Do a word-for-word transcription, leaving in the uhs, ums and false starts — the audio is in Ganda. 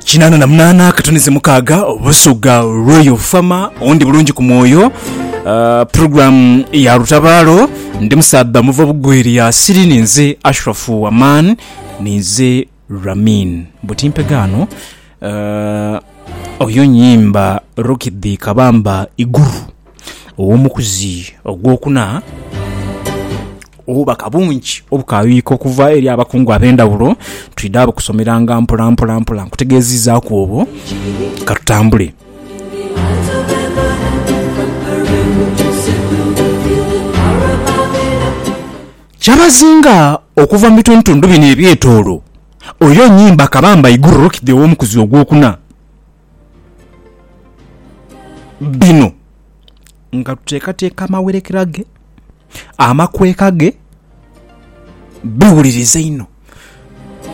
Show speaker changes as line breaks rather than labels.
kinana na munana katonize mukaga obusuga Royal Farmer ondi bulungi ku mwoyo. Uh, program ya Rutabalo ndi musabba muva bugwiri ya siri ninze Ashrafu Waman ninze Ramin Butimpegano. Uh, oyo nyimba Rockid Kabamba iguru owomukuzi ogwokuna oba kabunchi obukawiko kuva eri abakungu abendawulo twidaba kusomeranga mpola mpola mpola kutegeziza ku obo katutambule. Kyabazinga okuva mituntundu bino ebyetoolo oyo nyimba Kabamba iguru Rockid owomukuzi ogwokuna bino nga tuteekateeka amawerekerage amakwekage biwuliriza ino